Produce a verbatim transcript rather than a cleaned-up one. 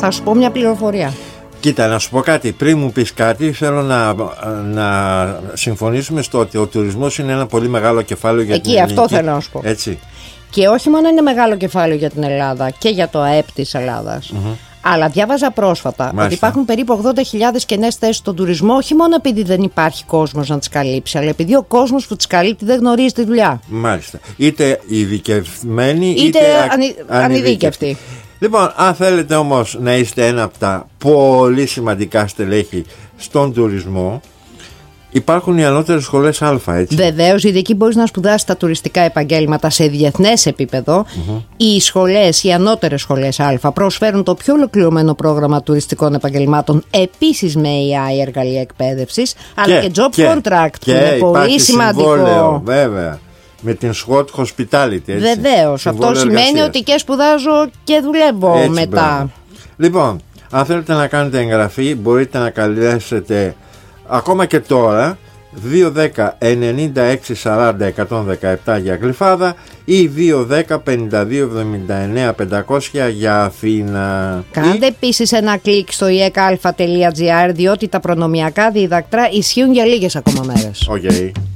θα σου πω μια πληροφορία. Κοίτα, να σου πω κάτι. Πριν μου πεις κάτι, θέλω να, να συμφωνήσουμε στο ότι ο τουρισμός είναι ένα πολύ μεγάλο κεφάλαιο για Εκεί, την ελληνική. αυτό θέλω να σου πω. Έτσι. Και όχι μόνο είναι μεγάλο κεφάλαιο για την Ελλάδα και για το ΑΕΠ της Ελλάδας. Mm-hmm. Αλλά διάβαζα πρόσφατα Μάλιστα. ότι υπάρχουν περίπου ογδόντα χιλιάδες κενές θέσεις στον τουρισμό, όχι μόνο επειδή δεν υπάρχει κόσμος να τις καλύψει, αλλά επειδή ο κόσμος που τις καλύπτει δεν γνωρίζει τη δουλειά. Μάλιστα. Είτε ειδικευμένοι είτε, είτε ανη... ανειδίκευτοι. Λοιπόν, αν θέλετε όμως να είστε ένα από τα πολύ σημαντικά στελέχη στον τουρισμό, υπάρχουν οι ανώτερες σχολές Α, έτσι. Βεβαίως, γιατί εκεί μπορείς να σπουδάσεις τα τουριστικά επαγγέλματα σε διεθνές επίπεδο. Mm-hmm. Οι σχολές, οι ανώτερες σχολές Α προσφέρουν το πιο ολοκληρωμένο πρόγραμμα τουριστικών επαγγελμάτων, επίσης με έι άι εργαλεία εκπαίδευσης, αλλά και, και job και, contract, και που είναι πολύ σημαντικό. Συμβόλαιο, βέβαια. Με την Swat Hospitality, έτσι. Βεβαίως. Αυτό σημαίνει εργασίας. Ότι και σπουδάζω και δουλεύω έτσι, μετά. Μπράβο. Λοιπόν, αν θέλετε να κάνετε εγγραφή, μπορείτε να καλέσετε ακόμα και τώρα δύο δέκα ενενήντα έξι σαράντα εκατόν δεκαεπτά για Γλυφάδα ή δύο δέκα πενήντα δύο εβδομήντα εννέα πεντακόσια για Αθήνα. Κάντε ή... επίσης ένα κλικ στο ι e k a l f a τελεία g r, διότι τα προνομιακά δίδακτρα ισχύουν για λίγες ακόμα μέρες. Okay.